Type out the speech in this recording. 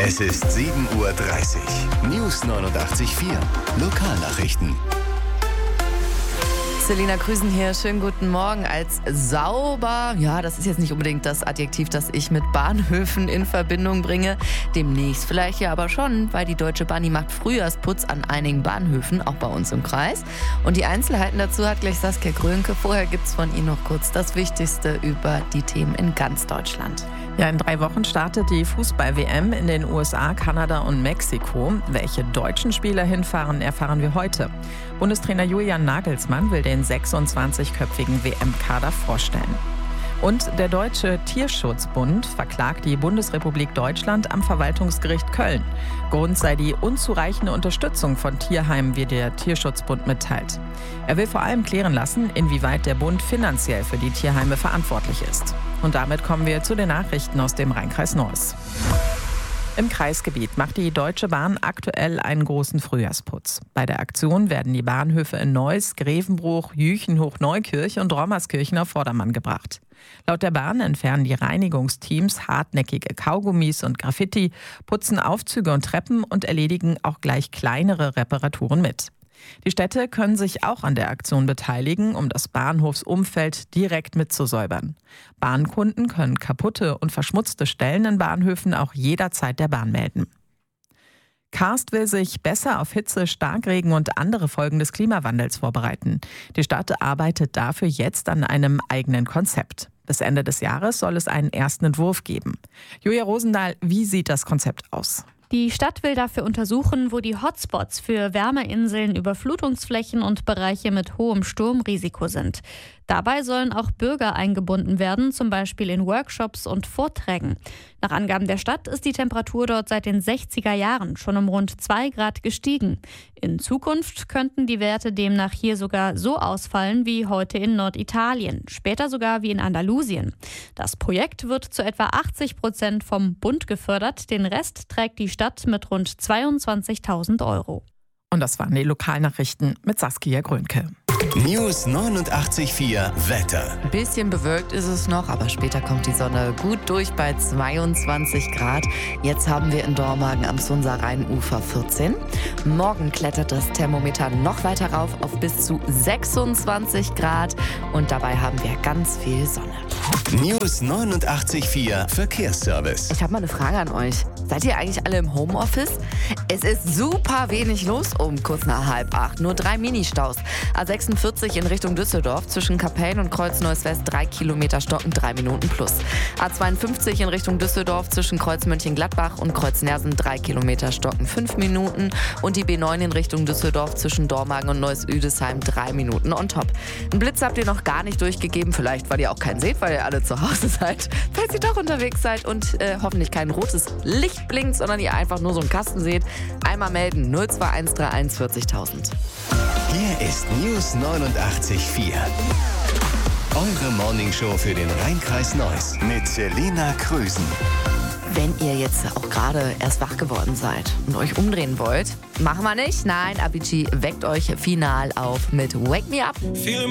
Es ist 7:30 Uhr. News 89.4. Lokalnachrichten. Selina Krüsen hier, schönen guten Morgen. Als sauber, ja, das ist jetzt nicht unbedingt das Adjektiv, das ich mit Bahnhöfen in Verbindung bringe. Demnächst vielleicht ja aber schon, weil die Deutsche Bahn macht Frühjahrsputz an einigen Bahnhöfen, auch bei uns im Kreis. Und die Einzelheiten dazu hat gleich Saskia Grönke. Vorher gibt's von Ihnen noch kurz das Wichtigste über die Themen in ganz Deutschland. Ja, in 3 Wochen startet die Fußball-WM in den USA, Kanada und Mexiko. Welche deutschen Spieler hinfahren, erfahren wir heute. Bundestrainer Julian Nagelsmann will den 26-köpfigen WM-Kader vorstellen. Und der Deutsche Tierschutzbund verklagt die Bundesrepublik Deutschland am Verwaltungsgericht Köln. Grund sei die unzureichende Unterstützung von Tierheimen, wie der Tierschutzbund mitteilt. Er will vor allem klären lassen, inwieweit der Bund finanziell für die Tierheime verantwortlich ist. Und damit kommen wir zu den Nachrichten aus dem Rhein-Kreis Neuss. Im Kreisgebiet macht die Deutsche Bahn aktuell einen großen Frühjahrsputz. Bei der Aktion werden die Bahnhöfe in Neuss, Grevenbruch, Jüchen-Hochneukirch und Rommerskirchen auf Vordermann gebracht. Laut der Bahn entfernen die Reinigungsteams hartnäckige Kaugummis und Graffiti, putzen Aufzüge und Treppen und erledigen auch gleich kleinere Reparaturen mit. Die Städte können sich auch an der Aktion beteiligen, um das Bahnhofsumfeld direkt mitzusäubern. Bahnkunden können kaputte und verschmutzte Stellen in Bahnhöfen auch jederzeit der Bahn melden. Karst will sich besser auf Hitze, Starkregen und andere Folgen des Klimawandels vorbereiten. Die Stadt arbeitet dafür jetzt an einem eigenen Konzept. Bis Ende des Jahres soll es einen ersten Entwurf geben. Julia Rosendahl, wie sieht das Konzept aus? Die Stadt will dafür untersuchen, wo die Hotspots für Wärmeinseln, Überflutungsflächen und Bereiche mit hohem Sturmrisiko sind. Dabei sollen auch Bürger eingebunden werden, zum Beispiel in Workshops und Vorträgen. Nach Angaben der Stadt ist die Temperatur dort seit den 60er Jahren schon um rund 2 Grad gestiegen. In Zukunft könnten die Werte demnach hier sogar so ausfallen wie heute in Norditalien, später sogar wie in Andalusien. Das Projekt wird zu etwa 80% vom Bund gefördert, den Rest trägt die Stadt mit rund 22.000 €. Und das waren die Lokalnachrichten mit Saskia Grönke. News 89.4 Wetter. Ein bisschen bewölkt ist es noch, aber später kommt die Sonne gut durch bei 22 Grad. Jetzt haben wir in Dormagen am Sunser-Rheinufer 14. Morgen klettert das Thermometer noch weiter rauf auf bis zu 26 Grad. Und dabei haben wir ganz viel Sonne. News 89.4 Verkehrsservice. Ich habe mal eine Frage an euch. Seid ihr eigentlich alle im Homeoffice? Es ist super wenig los um kurz nach 7:30. Nur 3 Ministaus. A46 in Richtung Düsseldorf zwischen Kapellen und Kreuz-Neuss-West 3 Kilometer stocken, 3 Minuten plus. A52 in Richtung Düsseldorf zwischen Kreuz Mönchengladbach und Kreuz Nersen 3 Kilometer stocken, 5 Minuten. Und die B9 in Richtung Düsseldorf zwischen Dormagen und Neuss-Üdesheim 3 Minuten on top. Einen Blitz habt ihr noch gar nicht durchgegeben, vielleicht weil ihr auch keinen seht, weil ihr alle zu Hause seid. Falls ihr doch unterwegs seid und hoffentlich kein rotes Licht blinkt, sondern ihr einfach nur so einen Kasten seht, einmal melden 02131 40.000. Hier ist News 89.4. Eure Morningshow für den Rhein-Kreis Neuss mit Selina Krüsen. Wenn ihr jetzt auch gerade erst wach geworden seid und euch umdrehen wollt, machen wir nicht. Nein, Avicii weckt euch final auf mit Wake Me Up.